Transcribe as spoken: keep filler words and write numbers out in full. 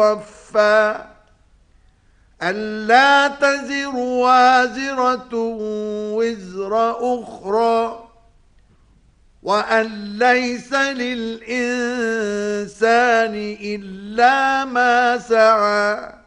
وفى ألا تزر وازرة وزر أخرى وأن ليس للإنسان إلا ما سعى